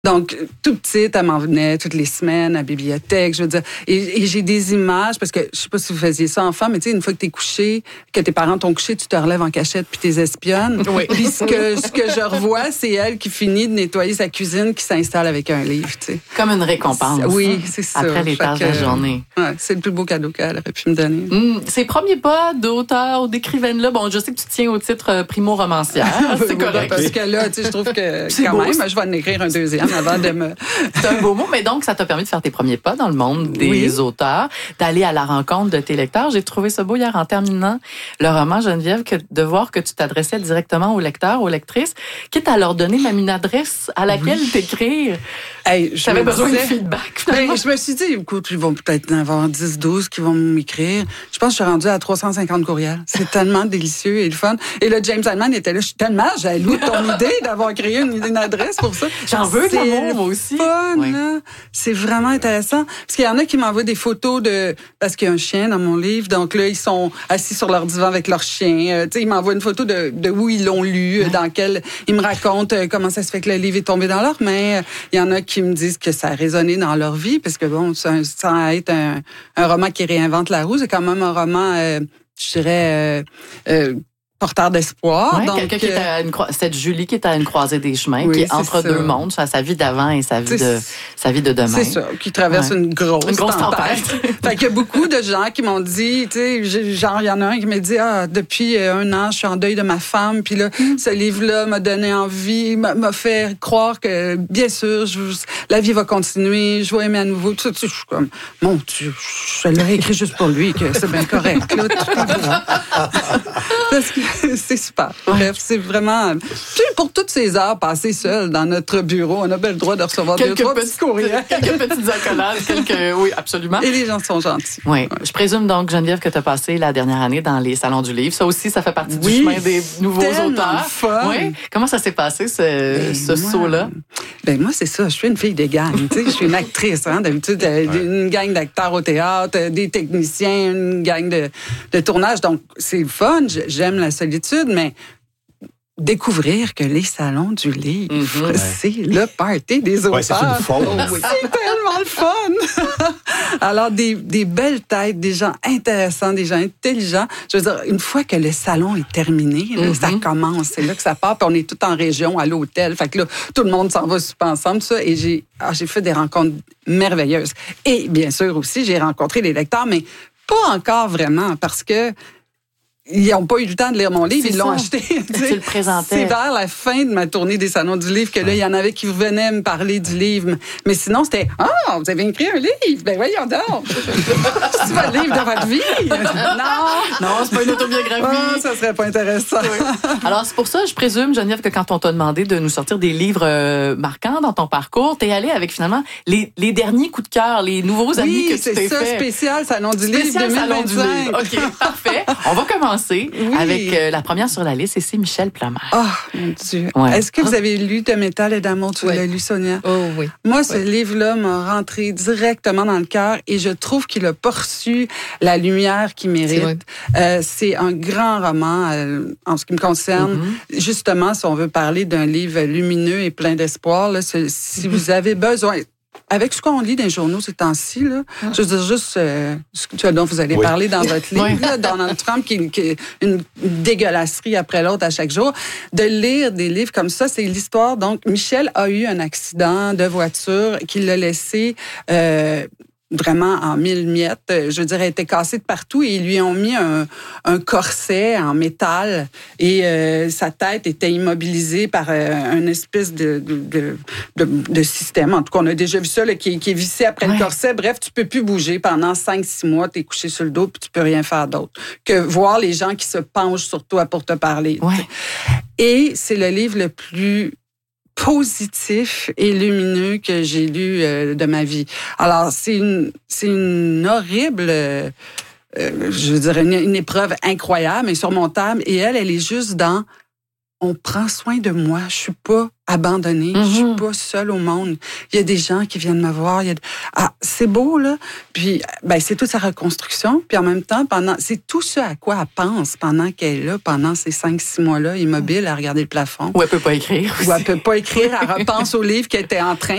Donc, tout petite, elle m'en venait toutes les semaines à la bibliothèque, je veux dire. Et j'ai des images, parce que je sais pas si vous faisiez ça enfant, mais tu sais, une fois que t'es couché, que tes parents t'ont couché, tu te relèves en cachette puis t'es espionnes. Oui. Puis ce que je revois, c'est elle qui finit de nettoyer sa cuisine, qui s'installe avec un livre, tu sais. Comme une récompense. Oui, c'est ça. Après les tâches de la journée. Ouais, c'est le plus beau cadeau qu'elle aurait pu me donner. Ses premiers pas d'auteur ou d'écrivaine-là, bon, je sais que tu tiens au titre primo-romancière, c'est correct. Parce que là, tu sais, je trouve que C'est quand beau, même, je vais en écrire un deuxième avant de me... C'est un beau mot, mais donc, ça t'a permis de faire tes premiers pas dans le monde des auteurs, d'aller à la rencontre de tes lecteurs. J'ai trouvé ça beau hier en terminant le roman, Geneviève, de voir que tu t'adressais directement aux lecteurs, aux lectrices, quitte à leur donner même une adresse à laquelle t'écrire. Hey, J'avais besoin de feedback. Ben, je me suis dit, écoute, ils vont peut-être en avoir 10, 12 qui vont m'écrire. Je pense que je suis rendue à 350 courriels. C'est tellement délicieux et le fun. Et là, James Allman était là. Je suis tellement jaloux de ton idée d'avoir créé une adresse pour ça. J'en veux de l'amour, moi aussi. Fun, là. C'est vraiment intéressant. Parce qu'il y en a qui m'envoient des photos parce qu'il y a un chien dans mon livre. Donc là, ils sont assis sur leur divan avec leur chien. Tu sais, ils m'envoient une photo de où ils l'ont lu, dans lequel ils me racontent comment ça se fait que le livre est tombé dans leurs mains. Il y en a qui me disent que ça a résonné dans leur vie, parce que bon, sans être un roman qui réinvente la roue, c'est quand même un roman, je dirais, porteur d'espoir. Ouais, donc, quelqu'un qui est à cette Julie qui est à une croisée des chemins, qui est entre deux mondes, sa vie d'avant et sa vie de demain. C'est ça, qui traverse une grosse tempête. Fait qu'il y a beaucoup de gens qui m'ont dit, tu sais, genre, il y en a un qui m'a dit, depuis un an, je suis en deuil de ma femme, puis là, ce livre-là m'a donné envie, m'a fait croire que, bien sûr, la vie va continuer, je vais aimer à nouveau. Tout ça, je suis comme, mon Dieu, je l'aurais écrit juste pour lui, que c'est bien correct, là, parce que c'est super. Bref, c'est vraiment... Puis pour toutes ces heures passées seules dans notre bureau, on a bien le droit de recevoir deux, trois petits courriels. Quelques petites accolades, oui, absolument. Et les gens sont gentils. Oui. Je présume donc, Geneviève, que tu as passé la dernière année dans les salons du livre. Ça aussi, ça fait partie du chemin des nouveaux auteurs. Fun. Oui. Comment ça s'est passé, ce saut-là? Ben moi, c'est ça. Je suis une fille des gangs. Je suis une actrice. D'habitude, une gang d'acteurs au théâtre, des techniciens, une gang de tournage. Donc, c'est fun. J'aime la solitude, mais découvrir que les salons du livre, c'est le party des auteurs. Ouais, c'est une faute. C'est tellement le fun. Alors, des belles têtes, des gens intéressants, des gens intelligents. Je veux dire, une fois que le salon est terminé, là, ça commence. C'est là que ça part. Puis on est tout en région, à l'hôtel. Fait que là, tout le monde s'en va super ensemble, tout ça. Et j'ai fait des rencontres merveilleuses. Et bien sûr aussi, j'ai rencontré les lecteurs, mais pas encore vraiment, parce que ils n'ont pas eu le temps de lire mon livre, ils l'ont acheté. Tu le présentais. C'est vers la fin de ma tournée des salons du livre que là, il y en avait qui venaient me parler du livre. Mais sinon, c'était « Ah, vous avez écrit un livre? Ben voyons donc! C'est pas le livre de votre vie? » Non, c'est pas une autobiographie. Ça serait pas intéressant. Oui. Alors, c'est pour ça, je présume, Geneviève, que quand on t'a demandé de nous sortir des livres marquants dans ton parcours, t'es allée avec finalement les derniers coups de cœur, les nouveaux amis que tu t'es fait. Oui, c'est ça, spécial Salon du livre 2025. OK, parfait. On va commencer avec la première sur la liste, et c'est Michel Plomer. Oh, mon Dieu. Ouais. Est-ce que vous avez lu De métal et d'amour? Tu l'as lu, Sonia? Oh oui. Moi, ce livre-là m'a rentré directement dans le cœur et je trouve qu'il a pas reçu la lumière qu'il mérite. C'est un grand roman en ce qui me concerne. Justement, si on veut parler d'un livre lumineux et plein d'espoir, là, si vous avez besoin... Avec ce qu'on lit dans les journaux ces temps-ci, là, je veux dire juste ce dont vous allez parler dans votre livre, là, Donald Trump, qui est une dégueulasserie après l'autre à chaque jour, de lire des livres comme ça, c'est l'histoire. Donc, Michel a eu un accident de voiture qui l'a laissé... vraiment en mille miettes. Je veux dire, elle était cassée de partout et ils lui ont mis un corset en métal et sa tête était immobilisée par une espèce de système. En tout cas, on a déjà vu ça, là, qui est vissé après le corset. Bref, tu peux plus bouger pendant 5-6 mois. T'es couché sur le dos puis tu peux rien faire d'autre que voir les gens qui se penchent sur toi pour te parler. Et c'est le livre le plus positif et lumineux que j'ai lu de ma vie. Alors, c'est une horrible, je veux dire, une épreuve incroyable, insurmontable, et elle est juste dans on prend soin de moi. Je suis pas abandonnée. Je suis pas seule au monde. Il y a des gens qui viennent me voir. C'est beau, là. Puis, c'est toute sa reconstruction. Puis en même temps, c'est tout ce à quoi elle pense pendant qu'elle est là, pendant ces 5-6 mois-là, immobile, à regarder le plafond. Ou elle peut pas écrire. Ou elle peut pas écrire. Elle repense au livre qu'elle était en train